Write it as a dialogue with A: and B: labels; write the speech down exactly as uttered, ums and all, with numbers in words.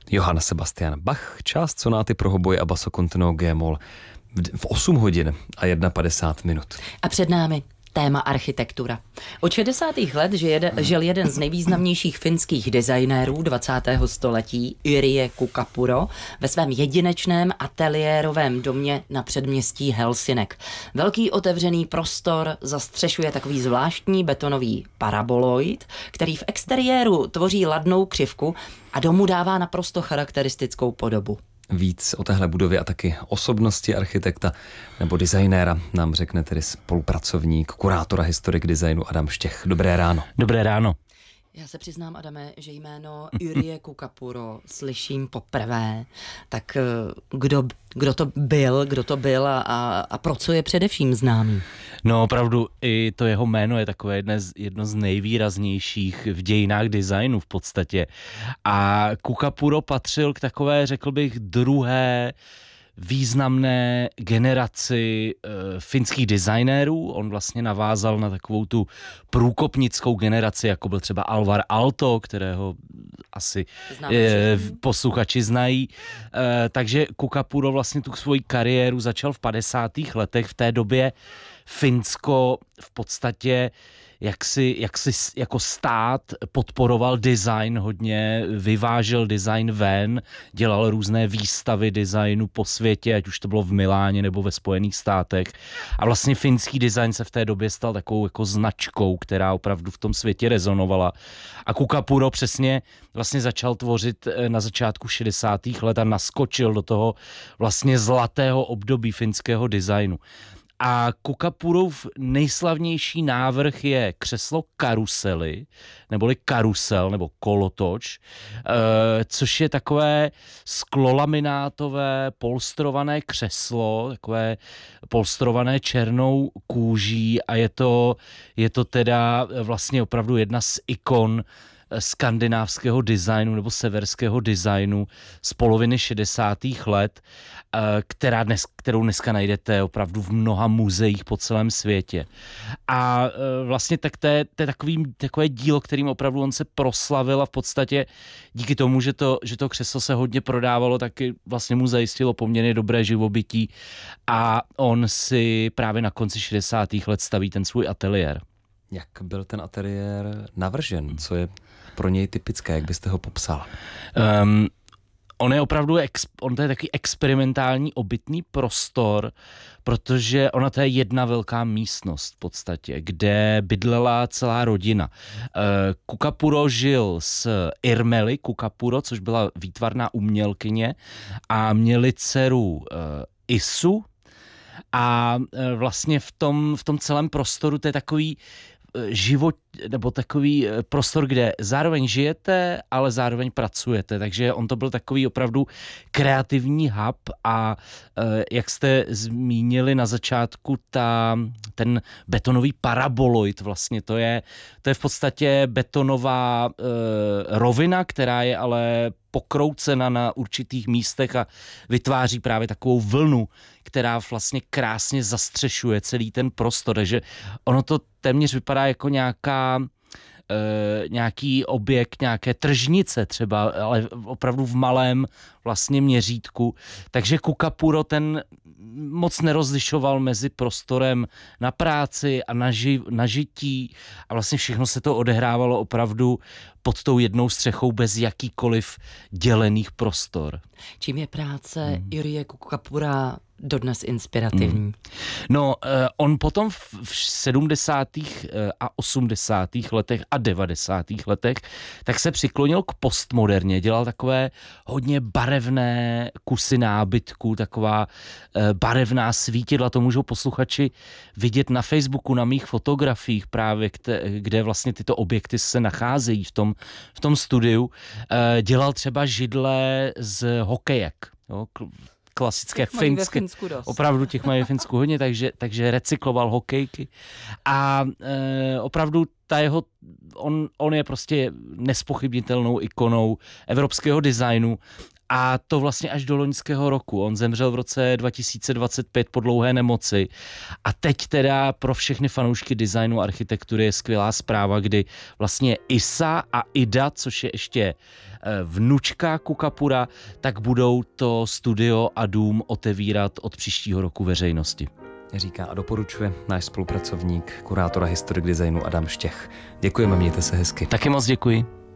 A: Johann Sebastian Bach, část sonáty pro hoboj a basso continuo G-moll v osm hodin a padesát jedna minut.
B: A před námi téma architektura. Od šedesátých let žil jeden z nejvýznamnějších finských designérů dvacátého století, Yrjö Kukapuro, ve svém jedinečném ateliérovém domě na předměstí Helsinek. Velký otevřený prostor zastřešuje takový zvláštní betonový paraboloid, který v exteriéru tvoří ladnou křivku a domu dává naprosto charakteristickou podobu.
A: Víc o téhle budově a taky osobnosti architekta nebo designéra nám řekne tedy spolupracovník, kurátora historik designu Adam Štěch. Dobré ráno.
C: Dobré ráno.
B: Já se přiznám, Adame, že jméno Yrjö Kukapuro slyším poprvé. Tak kdo, kdo to byl, kdo to byl a, a pro co je především známý?
C: No opravdu i to jeho jméno je takové jedno z, jedno z nejvýraznějších v dějinách designu v podstatě. A Kukapuro patřil k takové, řekl bych, druhé významné generaci e, finských designérů. On vlastně navázal na takovou tu průkopnickou generaci, jako byl třeba Alvar Aalto, kterého asi e, posluchači znají. E, takže Kukapuro vlastně tu svoji kariéru začal v padesátých letech. V té době Finsko v podstatě jaksi, jaksi jako stát podporoval design hodně, vyvážel design ven, dělal různé výstavy designu po světě, ať už to bylo v Miláně nebo ve Spojených státech. A vlastně finský design se v té době stal takovou jako značkou, která opravdu v tom světě rezonovala. A Kukapuro přesně vlastně začal tvořit na začátku šedesátých let a naskočil do toho vlastně zlatého období finského designu. A Kukapurův nejslavnější návrh je křeslo karusely, neboli karusel, nebo kolotoč, což je takové sklolaminátové polstrované křeslo, takové polstrované černou kůží a je to, je to teda vlastně opravdu jedna z ikon skandinávského designu nebo severského designu z poloviny šedesátých let, která dnes, kterou dneska najdete opravdu v mnoha muzeích po celém světě. A vlastně tak to je, to je takový, takové dílo, kterým opravdu on se proslavil a v podstatě díky tomu, že to, že to křeslo se hodně prodávalo, taky vlastně mu zajistilo poměrně dobré živobytí a on si právě na konci šedesátých let staví ten svůj ateliér.
A: Jak byl ten ateliér navržen? Co je pro něj typické? Jak byste ho popsal?
C: Um, on je opravdu, ex, on to je taky experimentální obytný prostor, protože ona to je jedna velká místnost v podstatě, kde bydlela celá rodina. Kukapuro žil s Irmeli Kukapuro, což byla výtvarná umělkyně a měli dceru Isu. A vlastně v tom, v tom celém prostoru to je takový život, nebo takový prostor, kde zároveň žijete, ale zároveň pracujete. Takže on to byl takový opravdu kreativní hub a jak jste zmínili na začátku, ta, ten betonový paraboloid vlastně, to je, to je v podstatě betonová uh, rovina, která je ale pokroucena na určitých místech a vytváří právě takovou vlnu, která vlastně krásně zastřešuje celý ten prostor. Takže ono to téměř vypadá jako nějaká e, nějaký objekt, nějaké tržnice třeba, ale opravdu v malém vlastně měřítku. Takže Kukapuro ten moc nerozlišoval mezi prostorem na práci a na, ži, na žití a vlastně všechno se to odehrávalo opravdu pod tou jednou střechou bez jakýkoliv dělených prostor.
B: Čím je práce hmm. Yrjö Kukapura dodnes inspirativní? Hmm.
C: No, on potom v sedmdesátých a osmdesátých letech a devadesátých letech tak se přiklonil k postmoderně, dělal takové hodně barevné kusy nábytku, taková barevná svítidla, to můžou posluchači vidět na Facebooku, na mých fotografiích právě, kde vlastně tyto objekty se nacházejí v tom, v tom studiu. Dělal třeba židle z hokejek, jo, klasické finské, opravdu těch mají ve Finsku hodně, takže, takže recykloval hokejky a e, opravdu ta jeho, on, on je prostě nespochybnitelnou ikonou evropského designu a to vlastně až do loňského roku. On zemřel v roce dva tisíce dvacet pět po dlouhé nemoci a teď teda pro všechny fanoušky designu a architektury je skvělá zpráva, kdy vlastně Isa a Ida, což je ještě vnučka Kukapura, tak budou to studio a dům otevírat od příštího roku veřejnosti.
A: Říká a doporučuje náš spolupracovník, kurátor a historik designu Adam Štěch. Děkujeme, mějte se hezky.
C: Taky moc děkuji.